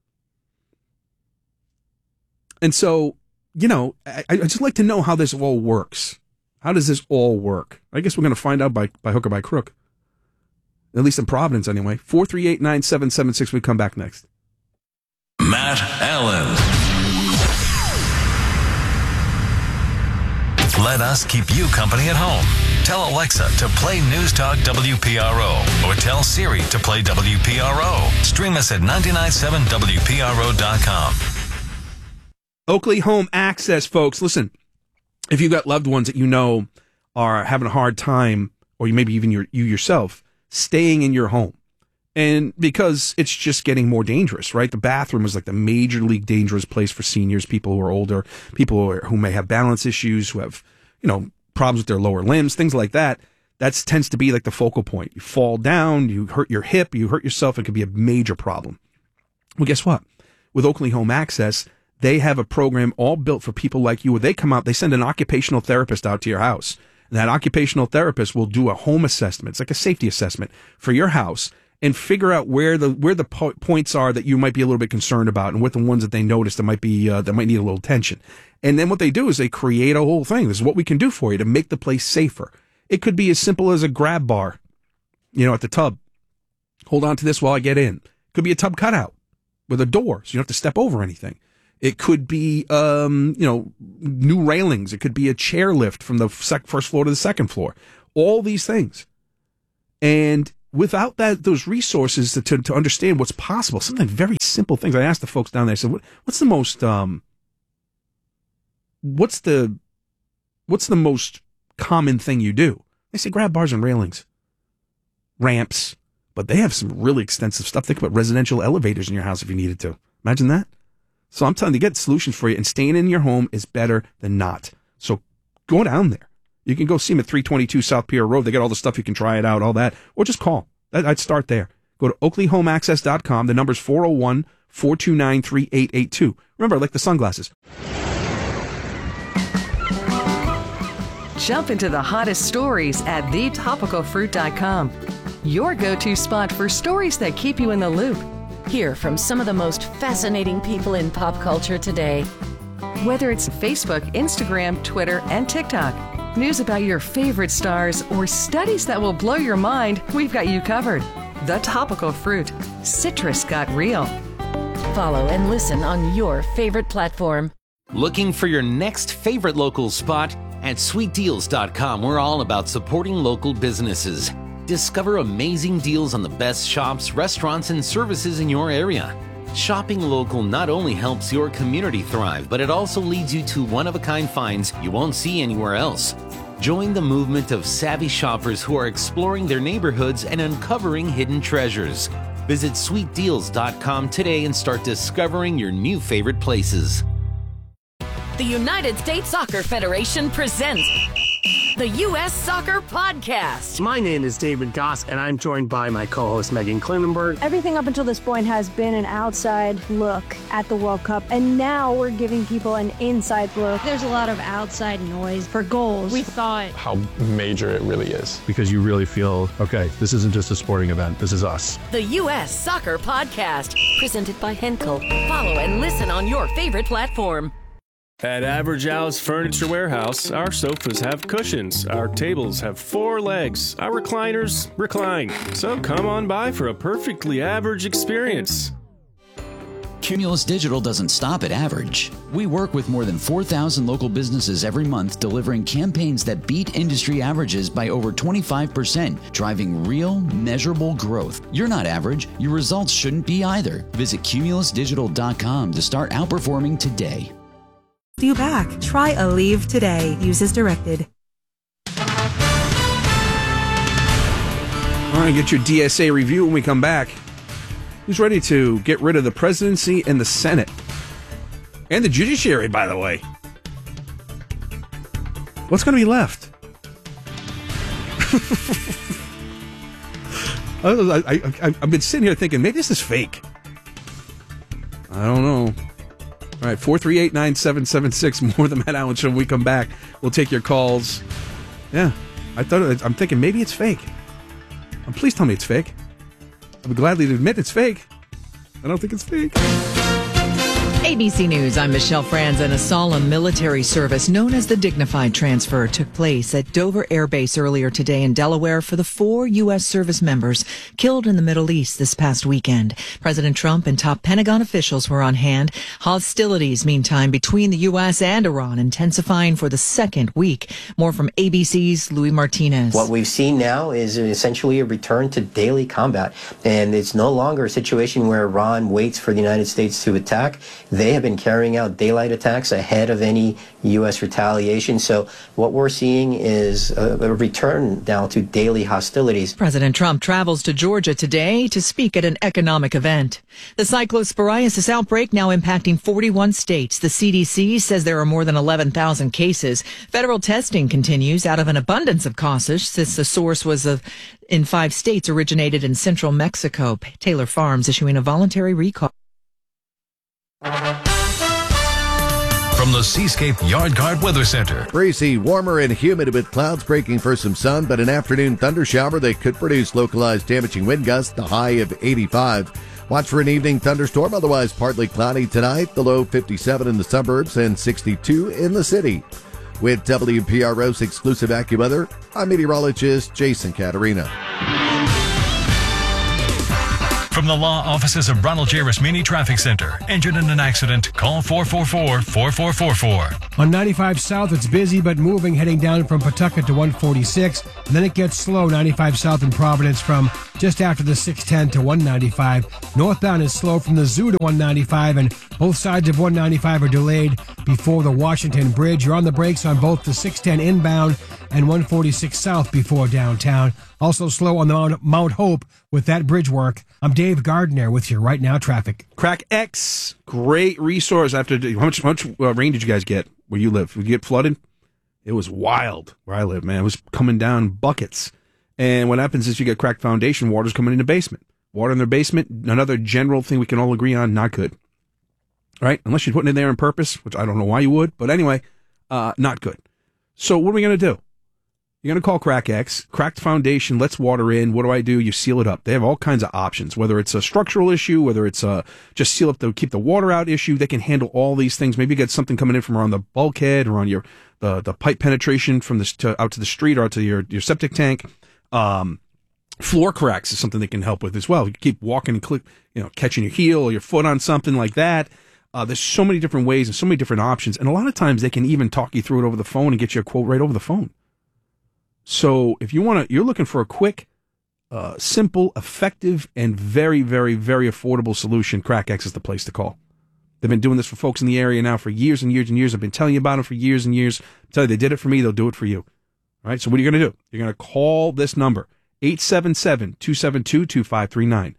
And so, I just like to know how this all works. How does this all work? I guess we're going to find out by hook or by crook. At least in Providence, anyway. 438-9776. We come back next. Matt Allen. Let us keep you company at home. Tell Alexa to play News Talk WPRO or tell Siri to play WPRO. Stream us at 997WPRO.com. Oakley Home Access, folks. Listen, if you've got loved ones that you know are having a hard time, or maybe even you yourself, staying in your home, and because it's just getting more dangerous, right? The bathroom is like the major league dangerous place for seniors, people who are older, people who may have balance issues, who have, problems with their lower limbs, things like that. That tends to be like the focal point. You fall down, you hurt your hip, you hurt yourself, it could be a major problem. Well, guess what? With Oakley Home Access, they have a program all built for people like you where they come out, they send an occupational therapist out to your house, And that occupational therapist will do a home assessment. It's like a safety assessment for your house and figure out where the points are that you might be a little bit concerned about and what the ones that they notice that might be, that might need a little attention. And then what they do is they create a whole thing. This is what we can do for you to make the place safer. It could be as simple as a grab bar, at the tub. Hold on to this while I get in. Could be a tub cutout with a door, so you don't have to step over anything. It could be, new railings. It could be a chair lift from the first floor to the second floor. All these things. And without those resources to understand what's possible, something very simple things. I asked the folks down there, I said, what's the most common thing you do? They say grab bars and railings, ramps, but they have some really extensive stuff. Think about residential elevators in your house if you needed to. Imagine that. So I'm telling you, get solutions for you, and staying in your home is better than not. So go down there. You can go see them at 322 South Pier Road. They got all the stuff. You can try it out, all that, or just call. I'd start there. Go to OakleyHomeAccess.com. The number's 401-429-3882. Remember, like the sunglasses. Jump into the hottest stories at thetopicalfruit.com. Your go-to spot for stories that keep you in the loop. Hear from some of the most fascinating people in pop culture today. Whether it's Facebook, Instagram, Twitter, and TikTok, news about your favorite stars, or studies that will blow your mind, we've got you covered. The Topical Fruit. Citrus got real. Follow and listen on your favorite platform. Looking for your next favorite local spot? At sweetdeals.com, we're all about supporting local businesses. Discover amazing deals on the best shops, restaurants, and services in your area. Shopping local not only helps your community thrive, but it also leads you to one-of-a-kind finds you won't see anywhere else. Join the movement of savvy shoppers who are exploring their neighborhoods and uncovering hidden treasures. Visit sweetdeals.com today and start discovering your new favorite places. The United States Soccer Federation presents the U.S. Soccer Podcast. My name is David Goss, and I'm joined by my co-host Megan Klinenberg. Everything up until this point has been an outside look at the World Cup, and now we're giving people an inside look. There's a lot of outside noise for goals. We thought how major it really is. Because you really feel, okay, this isn't just a sporting event, this is us. The U.S. Soccer Podcast, presented by Henkel. Follow and listen on your favorite platform. At Average Al's Furniture Warehouse, our sofas have cushions, our tables have 4 legs, our recliners recline. So come on by for a perfectly average experience. Cumulus Digital doesn't stop at average. We work with more than 4,000 local businesses every month, delivering campaigns that beat industry averages by over 25%, driving real, measurable growth. You're not average. Your results shouldn't be either. Visit cumulusdigital.com to start outperforming today. You back. Try Aleve today. Use as directed. All right, get your DSA review when we come back. Who's ready to get rid of the presidency and the Senate? And the judiciary, by the way. What's going to be left? I've been sitting here thinking, maybe this is fake. I don't know. All right, 438-9776, more than Matt Allen Show. When we come back, we'll take your calls. Yeah, I'm thinking maybe it's fake. Please tell me it's fake. I would gladly admit it's fake. I don't think it's fake. ABC News, I'm Michelle Franz, and a solemn military service known as the Dignified Transfer took place at Dover Air Base earlier today in Delaware for the 4 U.S. service members killed in the Middle East this past weekend. President Trump and top Pentagon officials were on hand. Hostilities, meantime, between the U.S. and Iran intensifying for the second week. More from ABC's Louis Martinez. What we've seen now is essentially a return to daily combat, and it's no longer a situation where Iran waits for the United States to attack. They have been carrying out daylight attacks ahead of any U.S. retaliation. So what we're seeing is a return now to daily hostilities. President Trump travels to Georgia today to speak at an economic event. The cyclosporiasis outbreak now impacting 41 states. The CDC says there are more than 11,000 cases. Federal testing continues out of an abundance of caution since the source was in 5 states originated in central Mexico. Taylor Farms issuing a voluntary recall. From the Seascape Yard Guard Weather Center. Breezy, warmer and humid with clouds breaking for some sun, but an afternoon thunder shower that could produce localized damaging wind gusts, the high of 85. Watch for an evening thunderstorm, otherwise partly cloudy tonight, the low 57 in the suburbs and 62 in the city. With WPRO's exclusive AccuWeather, I'm meteorologist Jason Caterina. From the law offices of Ronald J. Rasmini Traffic Center. Injured in an accident? Call 444-4444. On 95 South, it's busy but moving, heading down from Pawtucket to 146. And then it gets slow, 95 South in Providence from just after the 610 to 195. Northbound is slow from the Zoo to 195, and both sides of 195 are delayed before the Washington Bridge. You're on the brakes on both the 610 inbound and 146 South before downtown. Also slow on the Mount Hope with that bridge work. I'm Dave Gardner with your Right Now traffic. Crack X, great resource. How much rain did you guys get where you live? Did you get flooded? It was wild where I live, man. It was coming down buckets. And what happens is you get cracked foundation, water's coming in the basement. Water in their basement, another general thing we can all agree on, not good. All right? Unless you're putting it there on purpose, which I don't know why you would. But anyway, not good. So what are we going to do? You're going to call Crack X, cracked foundation, lets water in. What do? You seal it up. They have all kinds of options, whether it's a structural issue, whether it's just seal up to keep the water out issue. They can handle all these things. Maybe you get something coming in from around the bulkhead or on your the pipe penetration from out to the street or out to your septic tank. Floor cracks is something they can help with as well. You keep walking and catching your heel or your foot on something like that. There's so many different ways and so many different options. And a lot of times they can even talk you through it over the phone and get you a quote right over the phone. So if you're looking for a quick, simple, effective, and very, very, very affordable solution, Crack X is the place to call. They've been doing this for folks in the area now for years and years and years. I've been telling you about them for years and years. I tell you, they did it for me. They'll do it for you. All right. So what are you going to do? You're going to call this number, 877-272-2539.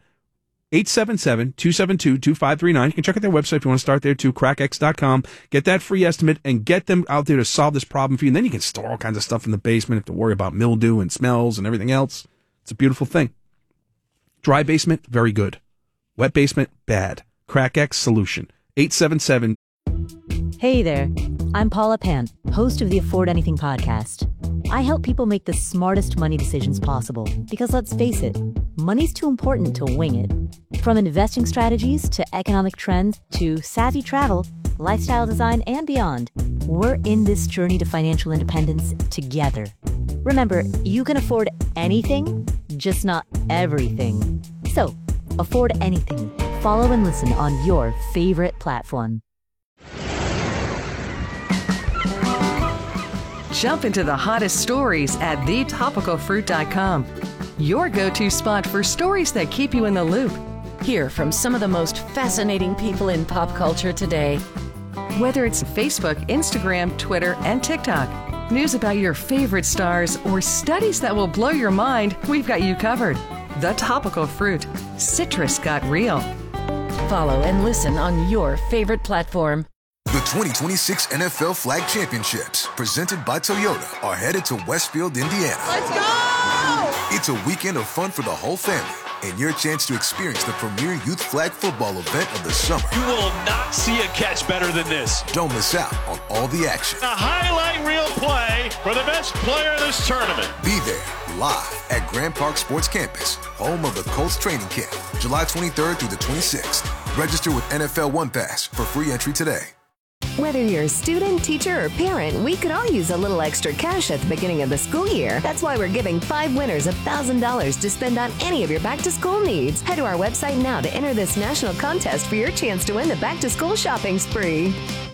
877-272-2539. You can check out their website if you want to start there too, crackx.com. Get that free estimate and get them out there to solve this problem for you. And then you can store all kinds of stuff in the basement. You have to worry about mildew and smells and everything else. It's a beautiful thing. Dry basement, very good. Wet basement, bad. CrackX solution. 877. Hey there. I'm Paula Pan, host of the Afford Anything podcast. I help people make the smartest money decisions possible because, let's face it, money's too important to wing it. From investing strategies to economic trends to savvy travel, lifestyle design, and beyond, we're in this journey to financial independence together. Remember, you can afford anything, just not everything. So, afford anything. Follow and listen on your favorite platform. Jump into the hottest stories at thetopicalfruit.com. Your go-to spot for stories that keep you in the loop. Hear from some of the most fascinating people in pop culture today. Whether it's Facebook, Instagram, Twitter, and TikTok, news about your favorite stars, or studies that will blow your mind, we've got you covered. The Topical Fruit. Citrus got real. Follow and listen on your favorite platform. The 2026 NFL Flag Championships, presented by Toyota, are headed to Westfield, Indiana. Let's go! It's a weekend of fun for the whole family and your chance to experience the premier youth flag football event of the summer. You will not see a catch better than this. Don't miss out on all the action. A highlight reel play for the best player of this tournament. Be there live at Grand Park Sports Campus, home of the Colts training camp, July 23rd through the 26th. Register with NFL One Pass for free entry today. Whether you're a student, teacher, or parent, we could all use a little extra cash at the beginning of the school year. That's why we're giving 5 winners $1,000 to spend on any of your back-to-school needs. Head to our website now to enter this national contest for your chance to win the back-to-school shopping spree.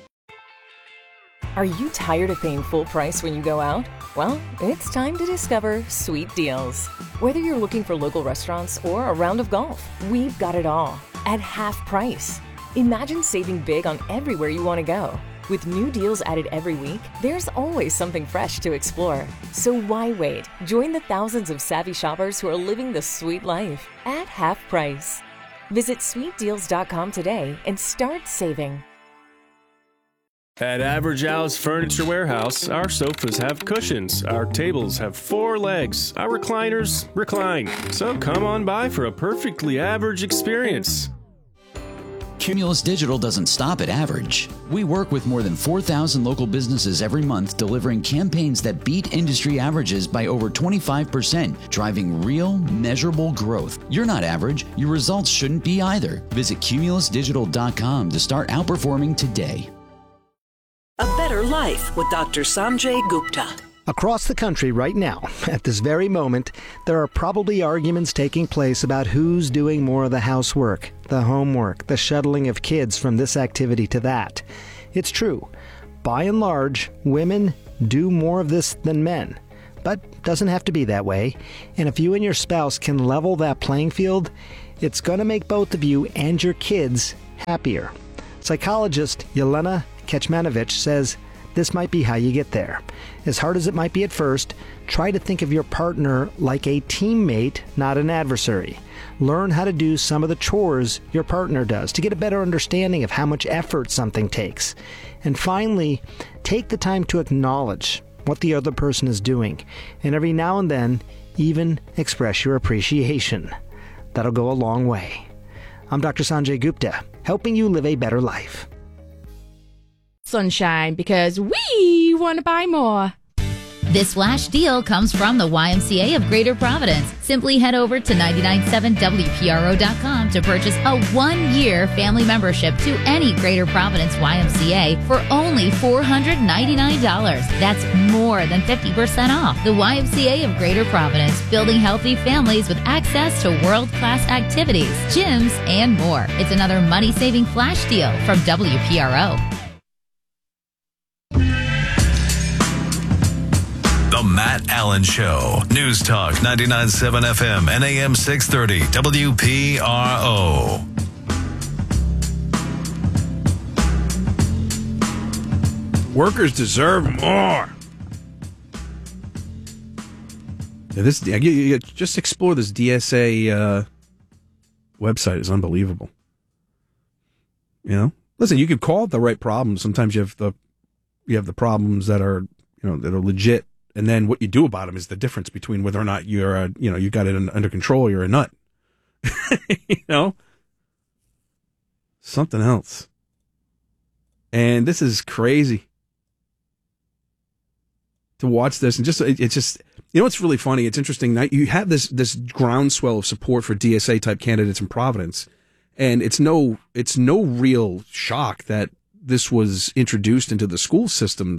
Are you tired of paying full price when you go out? Well, it's time to discover Sweet Deals. Whether you're looking for local restaurants or a round of golf, we've got it all at half price. Imagine saving big on everywhere you want to go. With new deals added every week, there's always something fresh to explore. So why wait? Join the thousands of savvy shoppers who are living the sweet life at half price. Visit sweetdeals.com today and start saving. At Average Al's Furniture Warehouse, our sofas have cushions, our tables have 4 legs, our recliners recline. So come on by for a perfectly average experience. Cumulus Digital doesn't stop at average. We work with more than 4,000 local businesses every month, delivering campaigns that beat industry averages by over 25%, driving real, measurable growth. You're not average. Your results shouldn't be either. Visit cumulusdigital.com to start outperforming today. A better life with Dr. Sanjay Gupta. Across the country right now, at this very moment, there are probably arguments taking place about who's doing more of the housework, the homework, the shuttling of kids from this activity to that. It's true. By and large, women do more of this than men. But it doesn't have to be that way. And if you and your spouse can level that playing field, it's going to make both of you and your kids happier. Psychologist Yelena Kecmanovic says this might be how you get there. As hard as it might be at first, try to think of your partner like a teammate, not an adversary. Learn how to do some of the chores your partner does to get a better understanding of how much effort something takes. And finally, take the time to acknowledge what the other person is doing, and every now and then, even express your appreciation. That'll go a long way. I'm Dr. Sanjay Gupta, helping you live a better life. Sunshine, because we want to buy more. This flash deal comes from the YMCA of Greater Providence. Simply head over to 997WPRO.com to purchase a 1-year family membership to any Greater Providence YMCA for only $499. That's more than 50% off. The YMCA of Greater Providence, building healthy families with access to world-class activities, gyms, and more. It's another money-saving flash deal from WPRO. The Matt Allen Show. News Talk 99.7 FM and AM 630 WPRO. Workers deserve more. Yeah, just explore this DSA website. It's unbelievable. You know, listen, you could call it the right problems. Sometimes you have the problems that are that are legit. And then what you do about them is the difference between whether or not you're, you got it under control or you're a nut. Something else. And this is crazy to watch this. And it's just, what's really funny? It's interesting. You have this groundswell of support for DSA type candidates in Providence. And it's no real shock that this was introduced into the school system,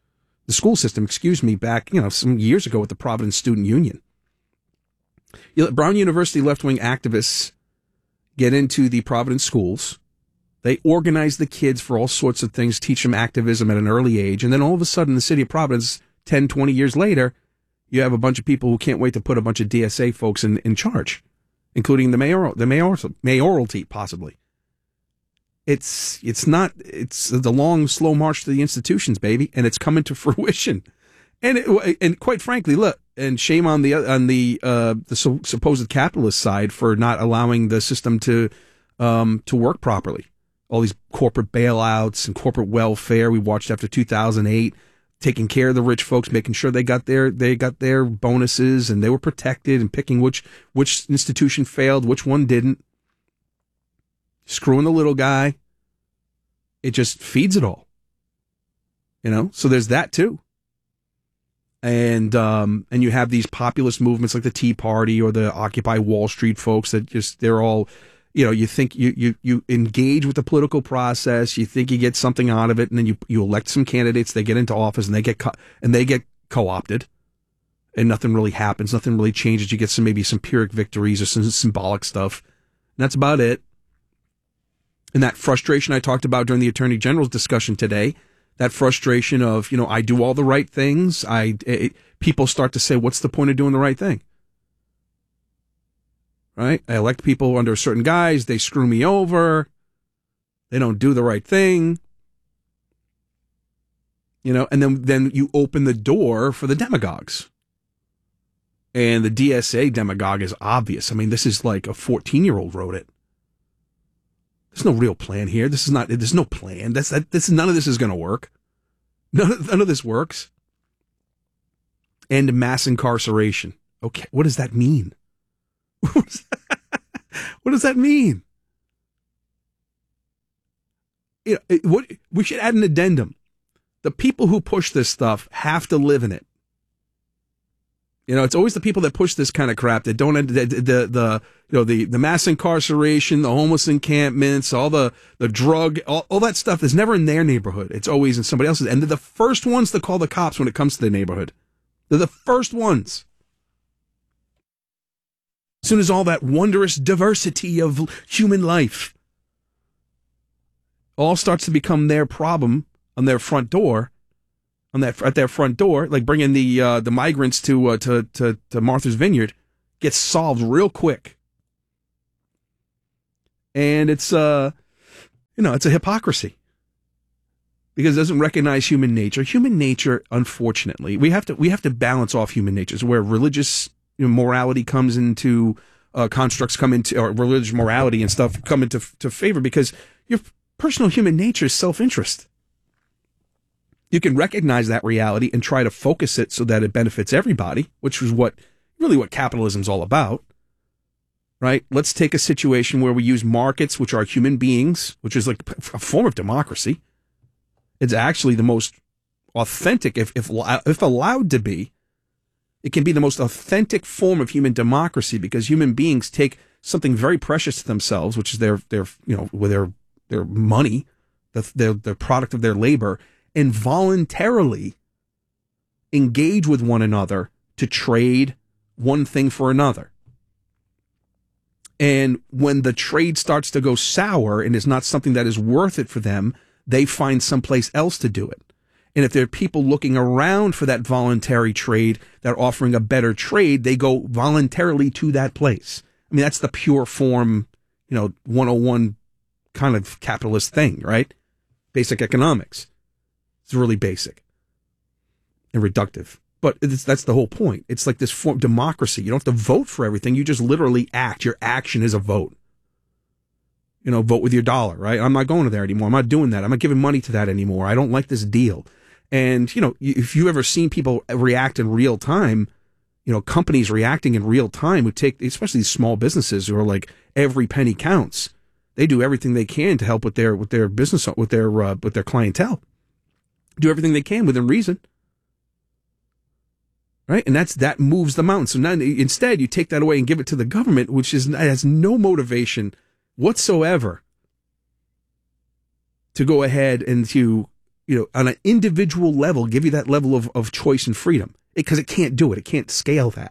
back, some years ago with the Providence Student Union. You let Brown University left-wing activists get into the Providence schools. They organize the kids for all sorts of things, teach them activism at an early age. And then all of a sudden, the city of Providence, 10, 20 years later, you have a bunch of people who can't wait to put a bunch of DSA folks in charge, including the mayoralty, possibly. It's the long, slow march to the institutions, baby, and it's coming to fruition. And quite frankly, look, and shame on the supposed capitalist side for not allowing the system to work properly. All these corporate bailouts and corporate welfare we watched after 2008, taking care of the rich folks, making sure they got their bonuses and they were protected, and picking which institution failed, which one didn't. Screwing the little guy. It just feeds it all. So there's that too. And you have these populist movements like the Tea Party or the Occupy Wall Street folks that they're all, you think you engage with the political process, you think you get something out of it, and then you elect some candidates, they get into office and they get co-opted, and nothing really happens, nothing really changes. You get maybe some Pyrrhic victories or some symbolic stuff. And that's about it. And that frustration I talked about during the Attorney General's discussion today, that frustration of, I do all the right things. People start to say, what's the point of doing the right thing? Right? I elect people under certain guys. They screw me over. They don't do the right thing. And then you open the door for the demagogues. And the DSA demagogue is obvious. I mean, this is like a 14-year-old wrote it. There's no real plan here. There's no plan. None of this is going to work. None of this works. And mass incarceration. Okay, what does that mean? What does that mean? we should add an addendum. The people who push this stuff have to live in it. It's always the people that push this kind of crap that don't the mass incarceration, the homeless encampments, all the drug, all that stuff is never in their neighborhood. It's always in somebody else's. And they're the first ones to call the cops when it comes to their neighborhood. They're the first ones. As soon as all that wondrous diversity of human life all starts to become their problem on their front door, at their front door, like bringing the migrants to Martha's Vineyard, gets solved real quick. And it's it's a hypocrisy because it doesn't recognize human nature. Human nature, unfortunately, we have to balance off human nature. So where religious morality comes into constructs come into, or religious morality and stuff come into favor, because your personal human nature is self-interest. You can recognize that reality and try to focus it so that it benefits everybody, which is what capitalism's all about, right? Let's take a situation where we use markets, which are human beings, which is like a form of democracy. It's actually the most authentic, if allowed to be. It can be the most authentic form of human democracy because human beings take something very precious to themselves, which is their money, the product of their labor, and voluntarily engage with one another to trade one thing for another. And when the trade starts to go sour and is not something that is worth it for them, they find someplace else to do it. And if there are people looking around for that voluntary trade, that are offering a better trade, they go voluntarily to that place. I mean, that's the pure form, 101 kind of capitalist thing, right? Basic economics. It's really basic and reductive. But that's the whole point. It's like this form of democracy. You don't have to vote for everything. You just literally act. Your action is a vote. Vote with your dollar, right? I'm not going there anymore. I'm not doing that. I'm not giving money to that anymore. I don't like this deal. And, if you've ever seen people react in real time, companies reacting in real time would take, especially these small businesses who are like, every penny counts. They do everything they can to help with their business, with their clientele. Do everything they can within reason. Right? And that moves the mountain. So now instead you take that away and give it to the government, which has no motivation whatsoever to go ahead and to, on an individual level, give you that level of choice and freedom, because it can't do it. It can't scale that.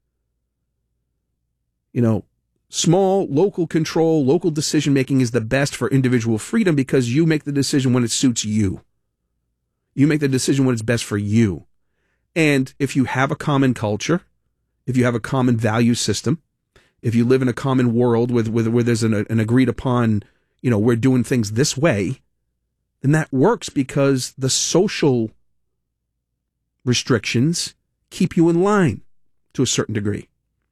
Small local control, local decision making is the best for individual freedom because you make the decision when it suits you. You make the decision when it's best for you. And if you have a common culture, if you have a common value system, if you live in a common world where there's an agreed upon, we're doing things this way, then that works because the social restrictions keep you in line to a certain degree.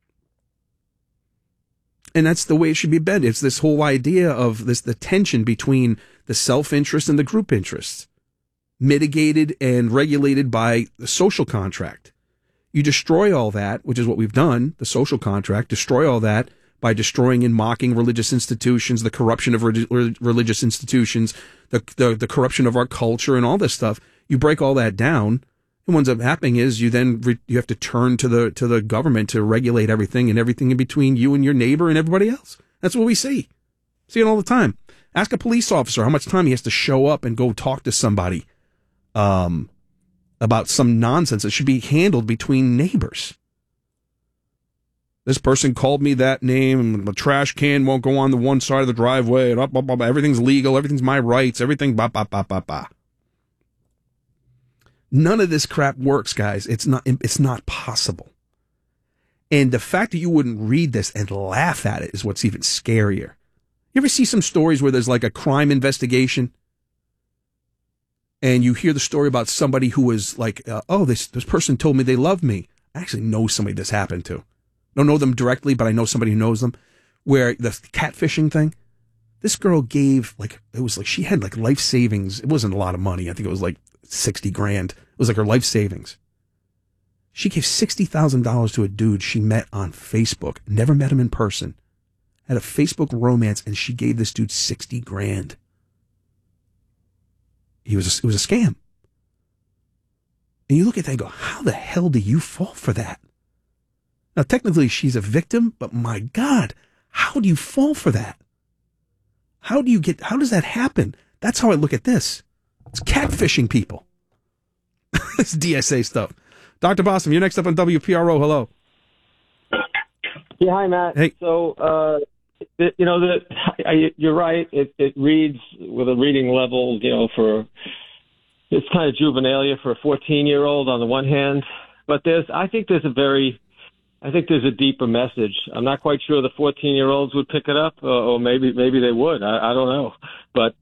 And that's the way it should be bent. It's this whole idea of the tension between the self-interest and the group interests, mitigated and regulated by the social contract. You destroy all that, which is what we've done, the social contract, destroy all that by destroying and mocking religious institutions, the corruption of religious institutions, the corruption of our culture and all this stuff. You break all that down, and what ends up happening is you have to turn to the government to regulate everything and everything in between you and your neighbor and everybody else. That's what we see. See it all the time. Ask a police officer how much time he has to show up and go talk to somebody about some nonsense that should be handled between neighbors. This person called me that name, and the trash can won't go on the one side of the driveway, and everything's legal, everything's my rights, everything None of this crap works, guys. It's not possible. And the fact that you wouldn't read this and laugh at it is what's even scarier. You ever see some stories where there's like a crime investigation and you hear the story about somebody who was like, this person told me they love me. I actually know somebody this happened to. Don't know them directly, but I know somebody who knows them. Where the catfishing thing, this girl gave she had like life savings. It wasn't a lot of money. I think it was like $60,000. It was like her life savings. She gave $60,000 to a dude she met on Facebook. Never met him in person. Had a Facebook romance, and she gave this dude $60,000. it was a scam. And you look at that and go, how the hell do you fall for that? Now, technically, she's a victim, but my God, how do you fall for that? How does that happen? That's how I look at this. It's catfishing people. It's DSA stuff. Dr. Bossom, you're next up on WPRO. Hello. Yeah, hi, Matt. Hey. So, you're right. It reads with a reading level, it's kind of juvenilia for a 14-year-old on the one hand, but I think there's a deeper message. I'm not quite sure the 14-year-olds would pick it up, or maybe they would. I don't know. But